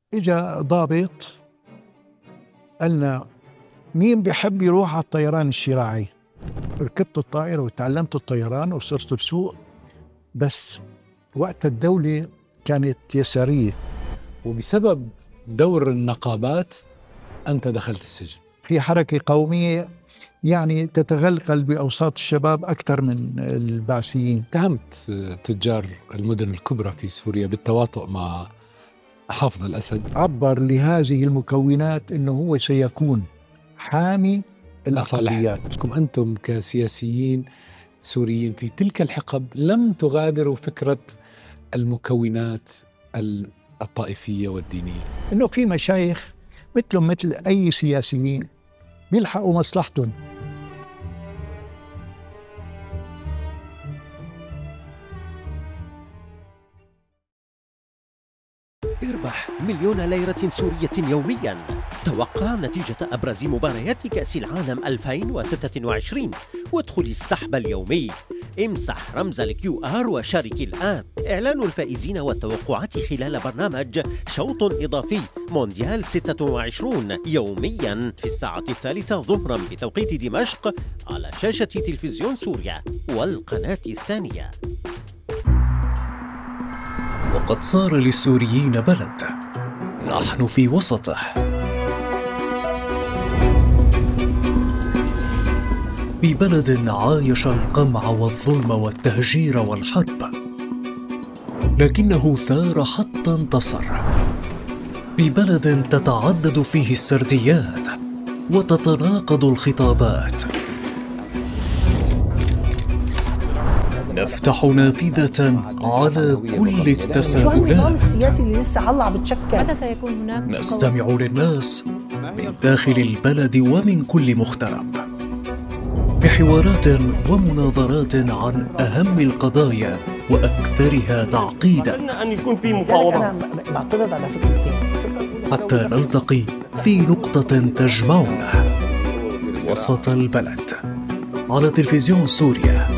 إجا ضابط قالنا مين بيحب يروح على الطيران الشراعي؟ ركبت الطائرة وتعلمت الطيران وصرت بسوق، بس وقت الدولة كانت يسارية، وبسبب دور النقابات أنت دخلت السجن. في حركة قومية يعني تتغلغل بأوساط الشباب أكثر من البعثيين. اتهمت تجار المدن الكبرى في سوريا بالتواطؤ مع حافظ الأسد. عبر لهذه المكونات أنه هو سيكون حامي الأقليات. أنتم كسياسيين سوريين في تلك الحقب لم تغادروا فكرة المكونات الطائفية والدينية، إنه في مشايخ مثلهم مثل أي سياسيين بيلحقوا مصلحتهم. اربح 1,000,000 ليرة سورية يوميا. توقع نتيجة أبرز مباريات كأس العالم 2026 وادخل السحب اليومي. امسح رمز الQR وشارك الآن. إعلان الفائزين والتوقعات خلال برنامج شوط إضافي مونديال 26 يوميا في الساعة 3 ظهرا بتوقيت دمشق على شاشة تلفزيون سوريا والقناة الثانية. وقد صار للسوريين بلد نحن في وسطه، ببلد عايش القمع والظلم والتهجير والحرب، لكنه ثار حتى انتصر، ببلد تتعدد فيه السرديات وتتناقض الخطابات. نفتح نافذة على كل التساؤلات. شو السياسي اللي لسه علّع بتشكل؟ متى سيكون هناك؟ نستمع للناس من داخل البلد ومن كل مغترب، بحوارات ومناظرات عن أهم القضايا وأكثرها تعقيدا. أن يكون في مفاوضات. أنا بعترض على فكرتين. حتى نلتقي في نقطة تجمعنا وسط البلد. على تلفزيون سوريا.